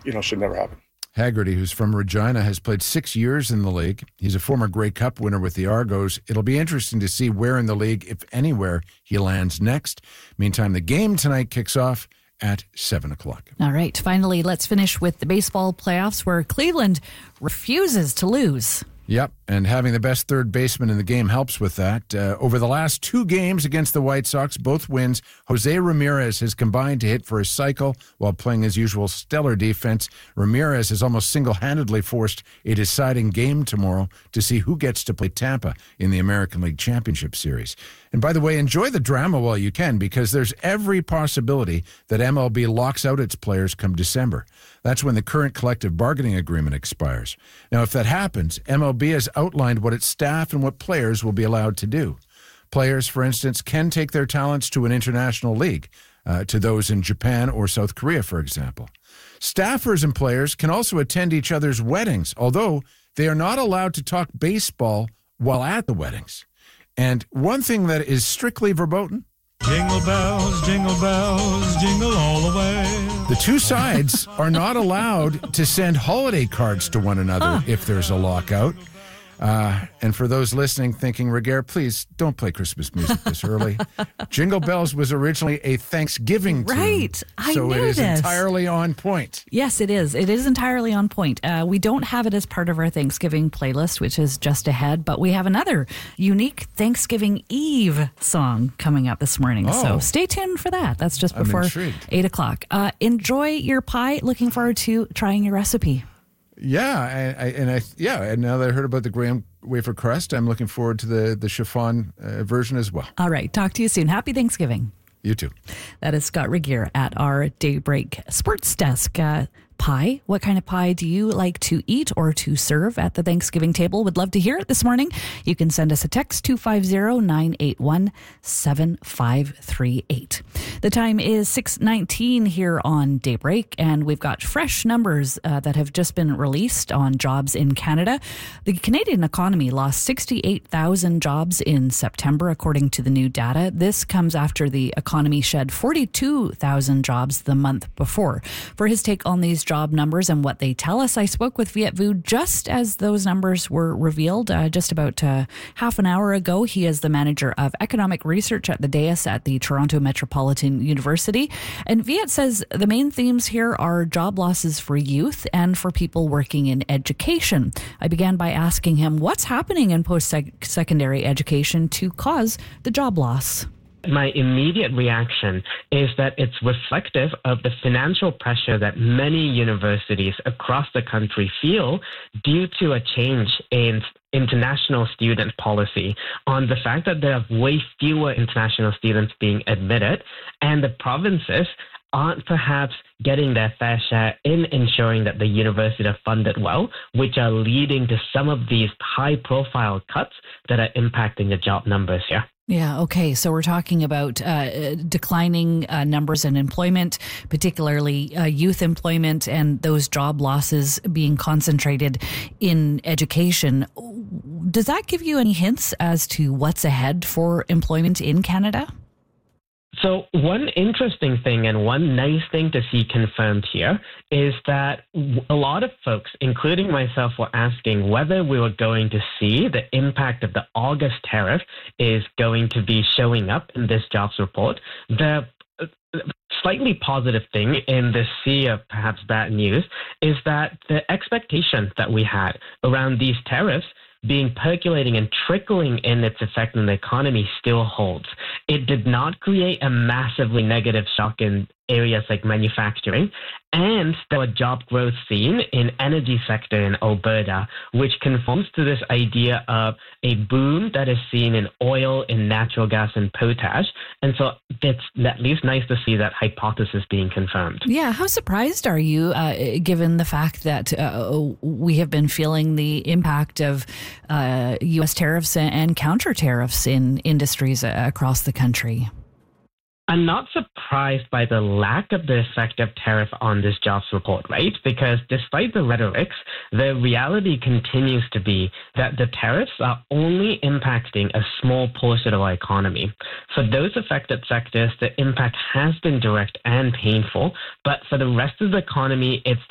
should never happen. Haggerty, who's from Regina, has played 6 years in the league. He's a former Grey Cup winner with the Argos. It'll be interesting to see where in the league, if anywhere, he lands next. Meantime, the game tonight kicks off at 7 o'clock. All right. Finally, let's finish with the baseball playoffs where Cleveland refuses to lose. Yep, and having the best third baseman in the game helps with that. Over the last 2 games against the White Sox, both wins, Jose Ramirez has combined to hit for a cycle while playing his usual stellar defense. Ramirez has almost single-handedly forced a deciding game tomorrow to see who gets to play Tampa in the American League Championship Series. And by the way, enjoy the drama while you can, because there's every possibility that MLB locks out its players come December. That's when the current collective bargaining agreement expires. Now, if that happens, MLB has outlined what its staff and what players will be allowed to do. Players, for instance, can take their talents to an international league, to those in Japan or South Korea, for example. Staffers and players can also attend each other's weddings, although they are not allowed to talk baseball while at the weddings. And one thing that is strictly verboten: jingle bells, jingle all the way. The two sides are not allowed to send holiday cards to one another if there's a lockout. And for those listening thinking, Regehr, please don't play Christmas music this early. Jingle Bells was originally a Thanksgiving tune. Right. I so knew it is this. entirely on point. Yes, it is. It is entirely on point. We don't have it as part of our Thanksgiving playlist, which is just ahead, but we have another unique Thanksgiving Eve song coming up this morning. So stay tuned for that. That's just before 8 o'clock. Enjoy your pie. Looking forward to trying your recipe. Yeah, and now that I heard about the graham wafer crust, I'm looking forward to the chiffon version as well. All right, talk to you soon. Happy Thanksgiving. You too. That is Scott Regehr at our Daybreak Sports Desk. Pie. What kind of pie do you like to eat or to serve at the Thanksgiving table? Would love to hear it this morning. You can send us a text 250-981-7538. The time is 6:19 here on Daybreak, and we've got fresh numbers that have just been released on jobs in Canada. The Canadian economy lost 68,000 jobs in September, according to the new data. This comes after the economy shed 42,000 jobs the month before. For his take on these job numbers and what they tell us, I spoke with Viet Vu just as those numbers were revealed just about half an hour ago. He is the manager of economic research at the DAIS at the Toronto Metropolitan University. And Viet says the main themes here are job losses for youth and for people working in education. I began by asking him what's happening in post-secondary education to cause the job loss. My immediate reaction is that it's reflective of the financial pressure that many universities across the country feel due to a change in international student policy on the fact that there are way fewer international students being admitted, and the provinces aren't perhaps getting their fair share in ensuring that the universities are funded well, which are leading to some of these high-profile cuts that are impacting the job numbers here. Yeah, okay. So we're talking about declining numbers in employment, particularly youth employment, and those job losses being concentrated in education. Does that give you any hints as to what's ahead for employment in Canada? So one interesting thing and one nice thing to see confirmed here is that a lot of folks, including myself, were asking whether we were going to see the impact of the August tariff is going to be showing up in this jobs report. The slightly positive thing in this sea of perhaps bad news is that the expectation that we had around these tariffs being percolating and trickling in its effect on the economy still holds. It did not create a massively negative shock in areas like manufacturing, and there were job growth seen in energy sector in Alberta, which conforms to this idea of a boom that is seen in oil, in natural gas, and potash. And so it's at least nice to see that hypothesis being confirmed. Yeah, how surprised are you, given the fact that we have been feeling the impact of U.S. tariffs and counter tariffs in industries across the country? I'm not surprised by the lack of the effect of tariff on this jobs report, right? Because despite the rhetorics, the reality continues to be that the tariffs are only impacting a small portion of our economy. For those affected sectors, the impact has been direct and painful, but for the rest of the economy, it's